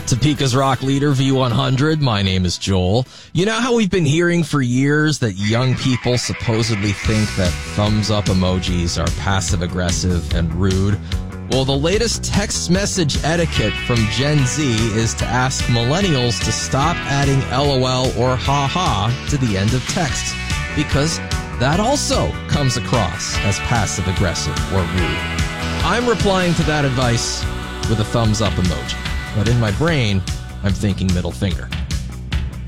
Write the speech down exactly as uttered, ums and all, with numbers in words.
Topeka's rock leader, V one hundred. My name is Joel. You know how we've been hearing for years that young people supposedly think that thumbs up emojis are passive-aggressive and rude? Well, the latest text message etiquette from Gen Z is to ask millennials to stop adding LOL or haha to the end of texts, because that also comes across as passive-aggressive or rude. I'm replying to that advice with a thumbs up emoji. But in my brain, I'm thinking middle finger.